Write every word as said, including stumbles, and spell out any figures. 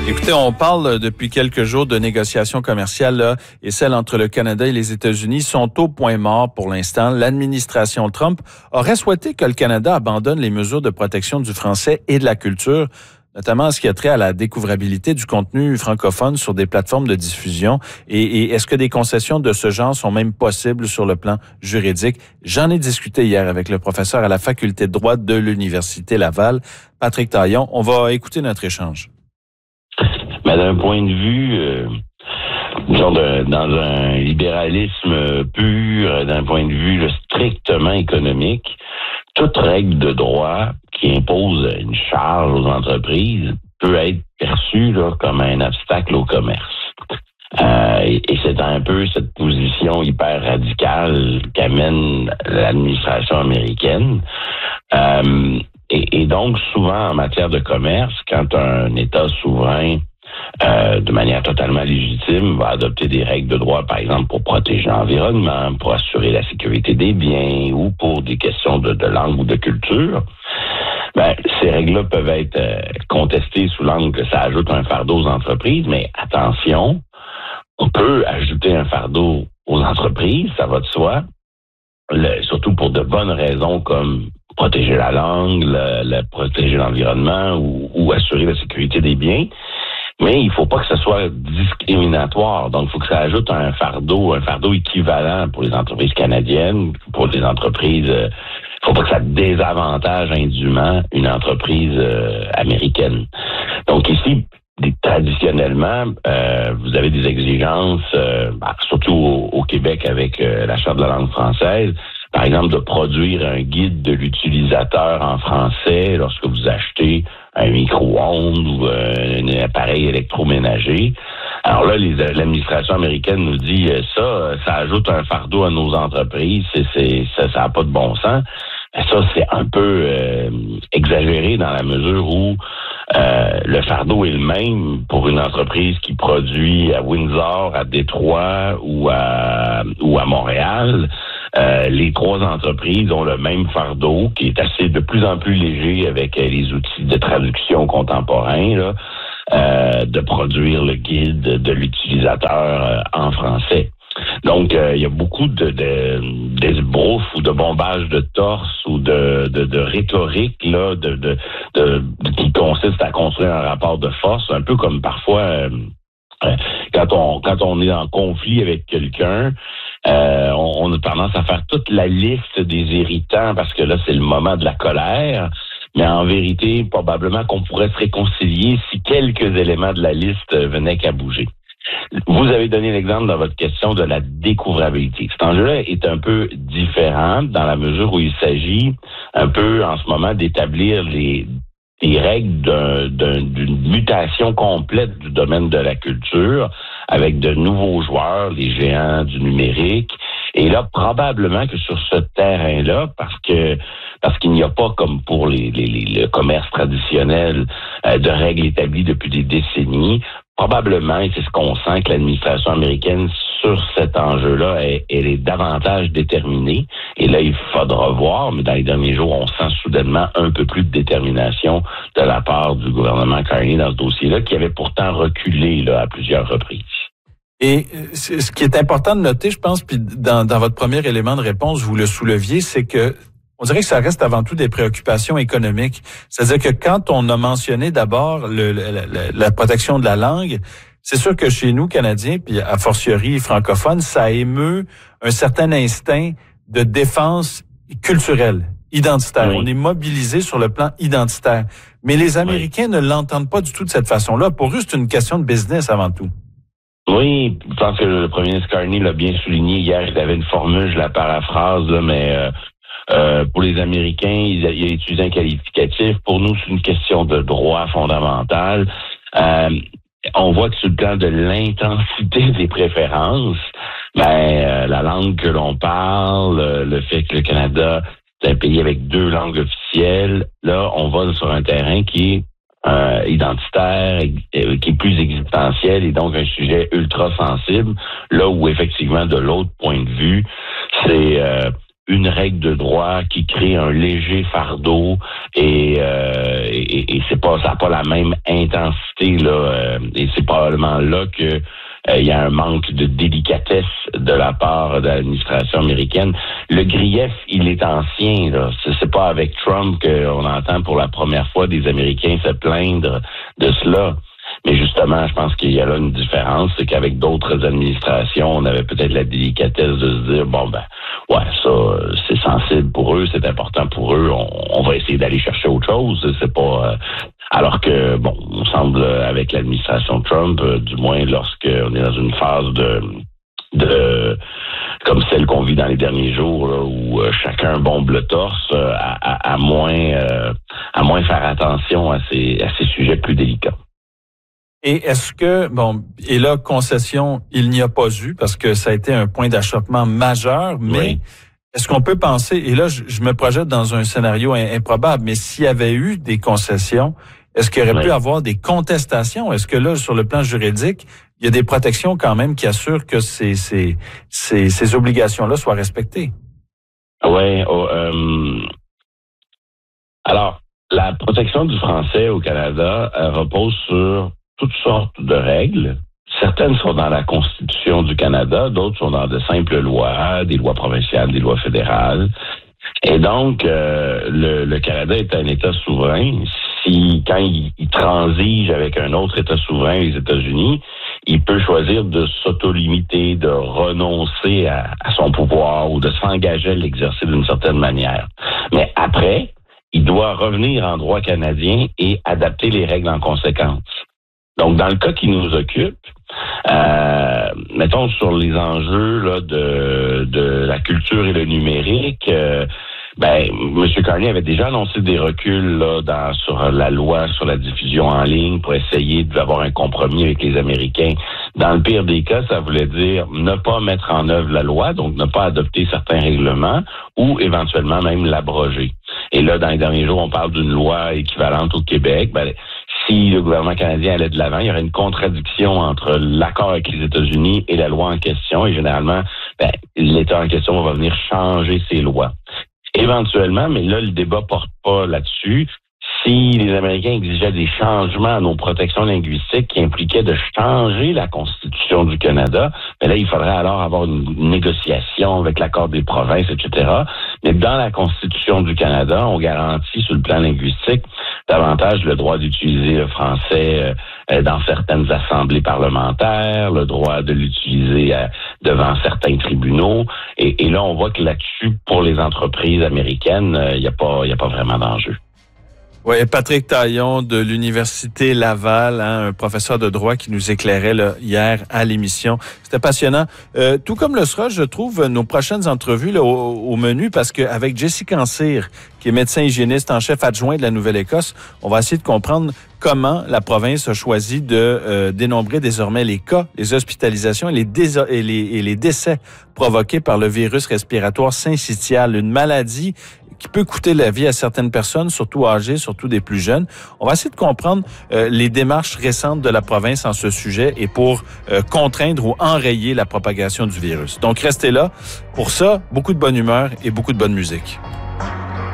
Écoutez, on parle depuis quelques jours de négociations commerciales là, et celles entre le Canada et les États-Unis sont au point mort pour l'instant. L'administration Trump aurait souhaité que le Canada abandonne les mesures de protection du français et de la culture, notamment en ce qui a trait à la découvrabilité du contenu francophone sur des plateformes de diffusion. Et, et est-ce que des concessions de ce genre sont même possibles sur le plan juridique? J'en ai discuté hier avec le professeur à la faculté de droit de l'Université Laval, Patrick Taillon. On va écouter notre échange. Mais d'un point de vue, euh, disons, de, dans un libéralisme pur, d'un point de vue là, strictement économique, toute règle de droit qui impose une charge aux entreprises peut être perçue là, comme un obstacle au commerce. Euh, et, et c'est un peu cette position hyper radicale qu'amène l'administration américaine. Euh, et, et donc, souvent, en matière de commerce, quand un État souverain Euh, de manière totalement légitime, va adopter des règles de droit, par exemple, pour protéger l'environnement, pour assurer la sécurité des biens ou pour des questions de, de langue ou de culture. Ben, ces règles-là peuvent être euh, contestées sous l'angle que ça ajoute un fardeau aux entreprises, mais attention, on peut ajouter un fardeau aux entreprises, ça va de soi, le, surtout pour de bonnes raisons comme protéger la langue, le, le, protéger l'environnement ou, ou assurer la sécurité des biens. Mais il faut pas que ce soit discriminatoire. Donc, il faut que ça ajoute un fardeau, un fardeau équivalent pour les entreprises canadiennes, pour les entreprises. Il euh, faut pas que ça désavantage indûment une entreprise euh, américaine. Donc ici, traditionnellement, euh, vous avez des exigences, euh, bah, surtout au, au Québec avec euh, la Charte de la langue française. Par exemple, de produire un guide de l'utilisateur en français lorsque vous achetez un micro-ondes ou euh, un appareil électroménager. Alors là, les, l'administration américaine nous dit euh, ça, ça ajoute un fardeau à nos entreprises, c'est, c'est, ça n'a pas de bon sens. Ça, c'est un peu euh, exagéré dans la mesure où euh, le fardeau est le même pour une entreprise qui produit à Windsor, à Détroit ou à, ou à Montréal. Euh, les trois entreprises ont le même fardeau qui est assez de plus en plus léger avec euh, les outils de traduction contemporains, là, euh, de produire le guide de l'utilisateur euh, en français. Donc, il euh, y a beaucoup de, de d'esbroufs ou de bombage de torse ou de, de, de rhétorique là, de, de, de, de qui consiste à construire un rapport de force, un peu comme parfois euh, quand on quand on est en conflit avec quelqu'un. Euh, on, on a tendance à faire toute la liste des irritants parce que là, c'est le moment de la colère. Mais en vérité, probablement qu'on pourrait se réconcilier si quelques éléments de la liste venaient qu'à bouger. Vous avez donné l'exemple dans votre question de la découvrabilité. Cet enjeu-là est un peu différent dans la mesure où il s'agit un peu en ce moment d'établir les des règles d'un, d'un, d'une mutation complète du domaine de la culture avec de nouveaux joueurs, les géants du numérique. Et là, probablement que sur ce terrain-là, parce que parce qu'il n'y a pas, comme pour les, les, les le commerce traditionnel, euh, de règles établies depuis des décennies, probablement, et c'est ce qu'on sent, que l'administration américaine sur cet enjeu-là, elle, elle est davantage déterminée. Et là, il faudra voir, mais dans les derniers jours, on sent soudainement un peu plus de détermination de la part du gouvernement Carney dans ce dossier-là, qui avait pourtant reculé là, à plusieurs reprises. Et ce qui est important de noter, je pense, puis dans, dans votre premier élément de réponse, vous le souleviez, c'est que on dirait que ça reste avant tout des préoccupations économiques. C'est-à-dire que quand on a mentionné d'abord le, le, la, la protection de la langue, c'est sûr que chez nous, Canadiens, puis a fortiori francophones, ça émeut un certain instinct de défense culturelle, identitaire. Oui. On est mobilisé sur le plan identitaire. Mais les Américains oui. ne l'entendent pas du tout de cette façon-là. Pour eux, c'est une question de business avant tout. Oui, je pense que le premier ministre Carney l'a bien souligné hier. Il avait une formule, je la paraphrase, là, mais euh, euh, pour les Américains, il a, il a utilisé un qualificatif. Pour nous, c'est une question de droit fondamental. Euh, on voit que sur le plan de l'intensité des préférences, ben euh, la langue que l'on parle, euh, le fait que le Canada est un pays avec deux langues officielles, là, on va sur un terrain qui est Euh, identitaire, euh, qui est plus existentiel et donc un sujet ultra sensible, là où effectivement de l'autre point de vue, c'est euh, une règle de droit qui crée un léger fardeau et, euh, et, et c'est pas, ça n'a pas la même intensité là. Euh, et c'est probablement là que euh, il y a un manque de délicatesse de la part de l'administration américaine. Le grief, il est ancien là. C'est, c'est pas avec Trump qu'on entend pour la première fois des Américains se plaindre de cela. Mais justement, je pense qu'il y a là une différence, c'est qu'avec d'autres administrations, on avait peut-être la délicatesse de se dire, bon ben, ouais, ça, c'est sensible pour eux, c'est important pour eux, on, on va essayer d'aller chercher autre chose, c'est pas... Euh, alors que, bon, on semble, avec l'administration Trump, euh, du moins lorsqu'on est dans une phase de... de comme celle qu'on vit dans les derniers jours, là, où euh, chacun bombe le torse, euh, à, à, à moins euh, à moins faire attention à ces, à ces sujets plus délicats. Et est-ce que, bon, et là, concession, il n'y a pas eu, parce que ça a été un point d'achoppement majeur, mais oui. Est-ce qu'on peut penser, et là, je, je me projette dans un scénario improbable, mais s'il y avait eu des concessions, est-ce qu'il y aurait oui. pu avoir des contestations? Est-ce que là, sur le plan juridique, il y a des protections quand même qui assurent que ces, ces, ces, ces obligations-là soient respectées? Oui, oh, euh, alors, la protection du français au Canada elle repose sur toutes sortes de règles. Certaines sont dans la Constitution du Canada, d'autres sont dans de simples lois, des lois provinciales, des lois fédérales. Et donc, euh, le, le Canada est un État souverain. Si, quand il, il transige avec un autre État souverain, les États-Unis, il peut choisir de s'auto-limiter, de renoncer à, à son pouvoir ou de s'engager à l'exercer d'une certaine manière. Mais après, il doit revenir en droit canadien et adapter les règles en conséquence. Donc, dans le cas qui nous occupe, euh, mettons sur les enjeux là, de, de la culture et le numérique, euh, ben, M. Carney avait déjà annoncé des reculs là, dans, sur la loi sur la diffusion en ligne pour essayer d'avoir un compromis avec les Américains. Dans le pire des cas, ça voulait dire ne pas mettre en œuvre la loi, donc ne pas adopter certains règlements ou éventuellement même l'abroger. Et là, dans les derniers jours, on parle d'une loi équivalente au Québec. Ben, si le gouvernement canadien allait de l'avant, il y aurait une contradiction entre l'accord avec les États-Unis et la loi en question. Et généralement, ben, l'État en question va venir changer ses lois. Éventuellement, mais là, le débat porte pas là-dessus. Si les Américains exigeaient des changements à nos protections linguistiques qui impliquaient de changer la Constitution du Canada, ben là, il faudrait alors avoir une négociation avec l'accord des provinces, et cetera. Mais dans la Constitution du Canada, on garantit sur le plan linguistique davantage le droit d'utiliser le français euh, dans certaines assemblées parlementaires, le droit de l'utiliser euh, devant certains tribunaux. Et, et là, on voit que là-dessus, pour les entreprises américaines, il euh, n'y a pas, il y a pas vraiment d'enjeu. Oui, Patrick Taillon de l'Université Laval, hein, un professeur de droit qui nous éclairait là, hier à l'émission. C'était passionnant. Euh, tout comme le sera, je trouve, nos prochaines entrevues là, au, au menu, parce qu'avec Jessie Cancir, qui est médecin hygiéniste en chef adjoint de la Nouvelle-Écosse, on va essayer de comprendre comment la province a choisi de euh, dénombrer désormais les cas, les hospitalisations et les, dés- et, les, et les décès provoqués par le virus respiratoire syncytial, une maladie qui peut coûter la vie à certaines personnes, surtout âgées, surtout des plus jeunes. On va essayer de comprendre euh, les démarches récentes de la province en ce sujet et pour euh, contraindre ou enrayer la propagation du virus. Donc, restez là. Pour ça, beaucoup de bonne humeur et beaucoup de bonne musique.